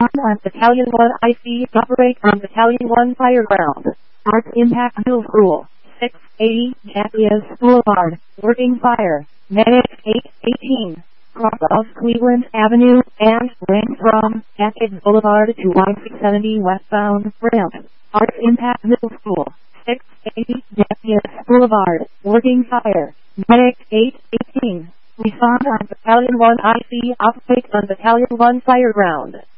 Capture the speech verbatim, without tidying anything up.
Respond on Battalion one I C. Operate on Battalion one Fireground. Arts Impact Middle School. six eighty Jackias Boulevard. Working fire. Medic eight eighteen. Cross of Cleveland Avenue and rank from Jackias Boulevard to I six seventy westbound ramp. Arts Impact Middle School. six eighty Jackias Boulevard. Working fire. Medic eight eighteen. Respond on Battalion one I C. Operate on Battalion one Fireground.